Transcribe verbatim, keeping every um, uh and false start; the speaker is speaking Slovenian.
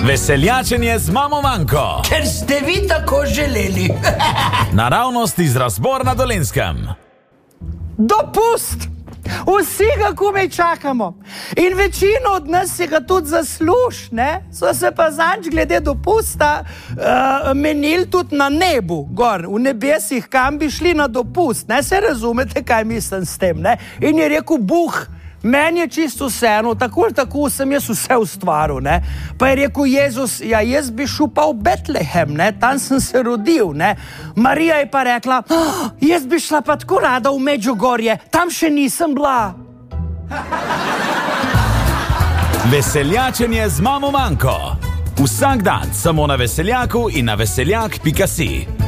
Veseljačenje z mamo Manko. Ker ste vi tako želeli. Naravnost iz Razbor na Dolenjskem. Dopust! Vsi ga komaj čakamo. In večino od nas si ga tudi zasluž, ne? So se pa zanč glede dopusta uh, menili tudi na nebu, gor, v nebesih, kam bi šli na dopust, ne? Se razumete, kaj mislim s tem, ne? In je rekel, buh, meni je čisto vseeno, tako ali tako sem jaz vse ustvaril, ne? Pa je rekel Jezus, ja, jaz bi šel pa v Betlehem, ne? Tam sem se rodil, ne? Marija je pa rekla, oh, jaz bi šla pa tako rada v Medžugorje, tam še nisem bila. Veseljačenje z mamo Manko. Vsak dan samo na Veseljaku in na veseljak pika si.